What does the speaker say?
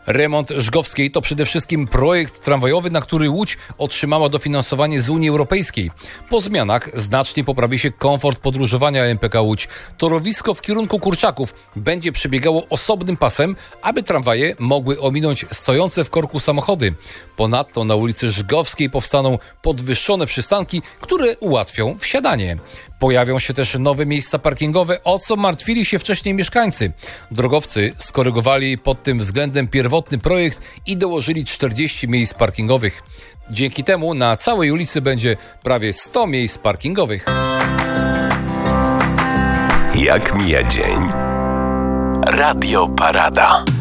Remont Żgowskiej to przede wszystkim projekt tramwajowy, na który Łódź otrzymała dofinansowanie z Unii Europejskiej. Po zmianach znacznie poprawi się komfort podróżowania MPK Łódź. Torowisko w kierunku Kurczaków będzie przebiegało osobnym pasem, aby tramwaje mogły ominąć stojące w korku samochody. Ponadto na ulicy Żgowskiej powstaną podwyższone przystanki, które ułatwią wsiadanie. Pojawią się też nowe miejsca parkingowe, o co martwili się wcześniej mieszkańcy. Drogowcy skorygowali pod tym względem pierwotny projekt i dołożyli 40 miejsc parkingowych. Dzięki temu na całej ulicy będzie prawie 100 miejsc parkingowych. Jak mija dzień? Radio Parada.